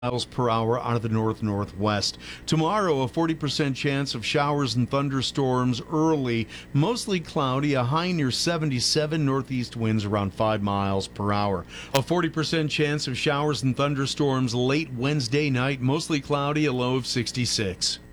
miles per hour out of the north-northwest. Tomorrow, a 40% chance of showers and thunderstorms early, mostly cloudy, a high near 77, northeast winds around 5 miles per hour. A 40% chance of showers and thunderstorms late Wednesday night, mostly cloudy, a low of 66.